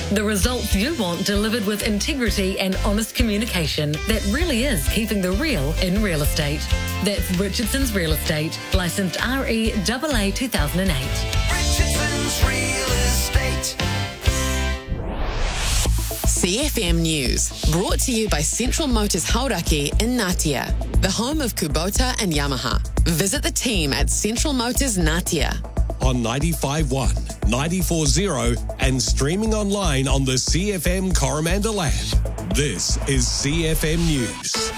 The results you want delivered with integrity and honest communication that really is keeping the real in real estate. That's Richardson's Real Estate, licensed REAA 2008. Richardson's Real Estate. CFM News, brought to you by Central Motors Hauraki in Ngatea, the home of Kubota and Yamaha. Visit the team at Central Motors Ngatea. On 95.1, 94.0 and streaming online on the CFM Coromandel app. This is CFM News.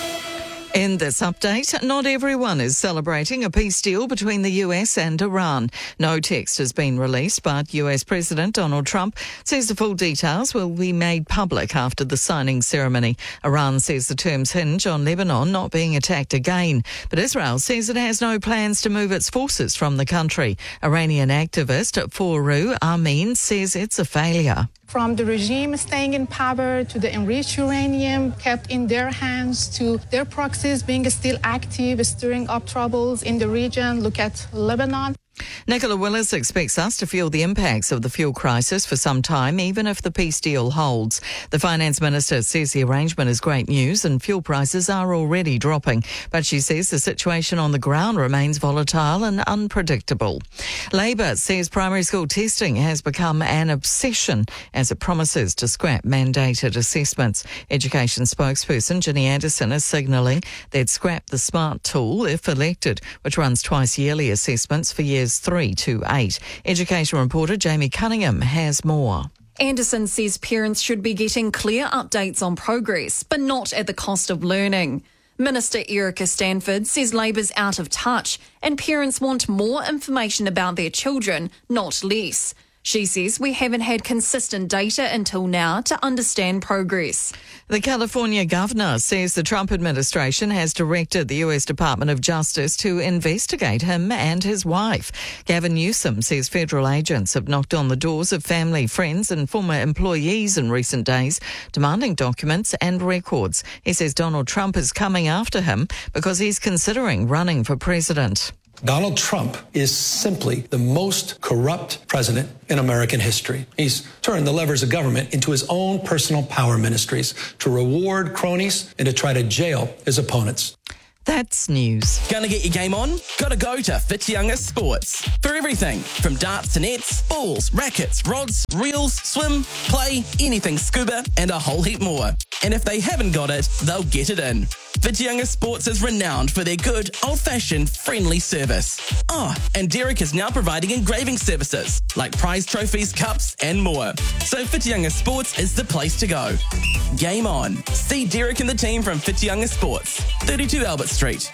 In this update, not everyone is celebrating a peace deal between the US and Iran. No text has been released, but US President Donald Trump says the full details will be made public after the signing ceremony. Iran says the terms hinge on Lebanon not being attacked again, but Israel says it has no plans to move its forces from the country. Iranian activist Forough Amin says it's a failure. From the regime staying in power to the enriched uranium kept in their hands to their proxies being still active, stirring up troubles in the region. Look at Lebanon. Nicola Willis expects us to feel the impacts of the fuel crisis for some time, even if the peace deal holds. The finance minister says the arrangement is great news and fuel prices are already dropping, but she says the situation on the ground remains volatile and unpredictable. Labor says primary school testing has become an obsession as it promises to scrap mandated assessments. Education spokesperson Ginny Anderson is signalling they'd scrap the SMART tool if elected, which runs twice yearly assessments for years 3 to 8. Education reporter Jamie Cunningham has more. Anderson says parents should be getting clear updates on progress, but not at the cost of learning. Minister Erica Stanford says Labor's out of touch and parents want more information about their children, not less. She says we haven't had consistent data until now to understand progress. The California governor says the Trump administration has directed the US Department of Justice to investigate him and his wife. Gavin Newsom says federal agents have knocked on the doors of family, friends and former employees in recent days, demanding documents and records. He says Donald Trump is coming after him because he's considering running for president. Donald Trump is simply the most corrupt president in American history. He's turned the levers of government into his own personal power ministries to reward cronies and to try to jail his opponents. That's news. Gonna get your game on? Gotta go to Whitianga Sports. For everything from darts to nets, balls, rackets, rods, reels, swim, play, anything scuba, and a whole heap more. And if they haven't got it, they'll get it in. Whitianga Sports is renowned for their good, old-fashioned, friendly service. Oh, and Derek is now providing engraving services, like prize trophies, cups, and more. So Whitianga Sports is the place to go. Game on. See Derek and the team from Whitianga Sports, 32 Albert Street.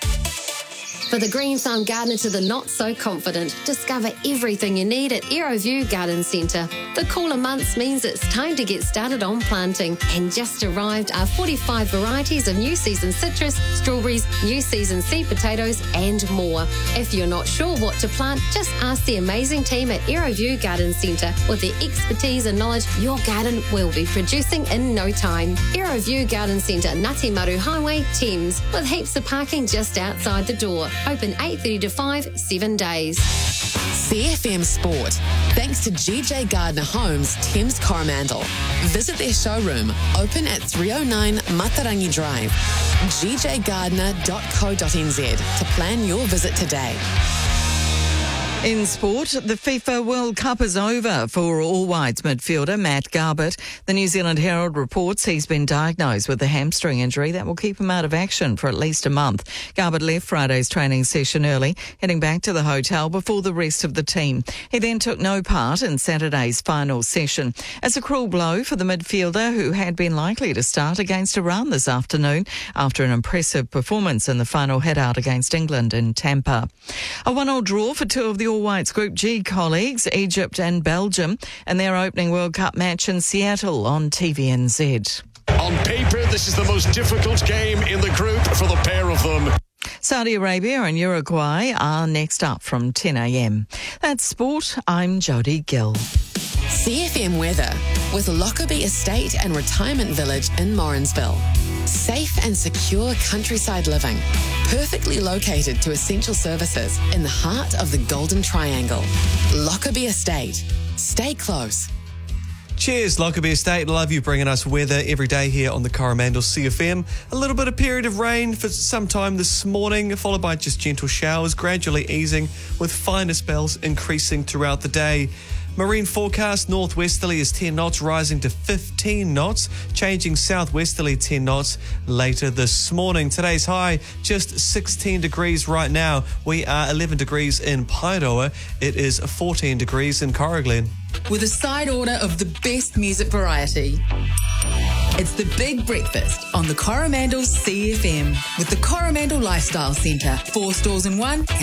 For the green thumb gardener to the not so confident, discover everything you need at Aeroview Garden Centre. The cooler months means it's time to get started on planting, and just arrived are 45 varieties of new season citrus, strawberries, new season seed potatoes and more. If you're not sure what to plant, just ask the amazing team at Aeroview Garden Centre. With their expertise and knowledge, your garden will be producing in no time. Aeroview Garden Centre, Ngati Maru Highway, Thames, with heaps of parking just outside the door. Open 8:30 to 5, 7 days. CFM Sport, thanks to GJ Gardner Homes, Thames Coromandel. Visit their showroom, open at 309 Matarangi Drive. gjgardner.co.nz to plan your visit today. In sport, the FIFA World Cup is over for All Whites midfielder Matt Garbutt. The New Zealand Herald reports he's been diagnosed with a hamstring injury that will keep him out of action for at least a month. Garbutt left Friday's training session early, heading back to the hotel before the rest of the team. He then took no part in Saturday's final session. It's a cruel blow for the midfielder who had been likely to start against Iran this afternoon after an impressive performance in the final hit-out against England in Tampa. A 1-1 draw for two of the All Whites Group G colleagues, Egypt and Belgium, and their opening World Cup match in Seattle on TVNZ. On paper, this is the most difficult game in the group for the pair of them. Saudi Arabia and Uruguay are next up from 10 a.m. That's sport. I'm Jodie Gill. CFM weather with Lockerbie Estate and Retirement Village in Morrinsville. Safe and secure countryside living, perfectly located to essential services in the heart of the Golden Triangle. Lockerbie Estate. Stay close. Cheers, Lockerbie Estate. Love you bringing us weather every day here on the Coromandel CFM. A little bit of period of rain for some time this morning, followed by just gentle showers, gradually easing with finer spells increasing throughout the day. Marine forecast, northwesterly is 10 knots, rising to 15 knots, changing southwesterly 10 knots later this morning. Today's high, just 16 degrees right now. We are 11 degrees in Paeroa. It is 14 degrees in Corriglen. With a side order of the best music variety. It's the Big Breakfast on the Coromandel CFM with the Coromandel Lifestyle Centre. 4 stores in one.